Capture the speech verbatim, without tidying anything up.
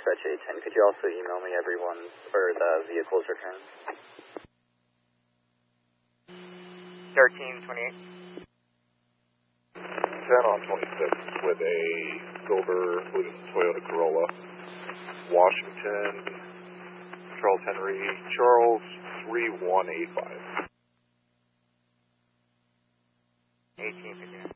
dispatch eight ten. Could you also email me everyone's, or the vehicle's returns? thirteen twenty-eight. ten on twenty-six with a silver, I believe it's a Toyota Corolla, Washington, Charles Henry, Charles three one eight five. eighteen fifty-nine.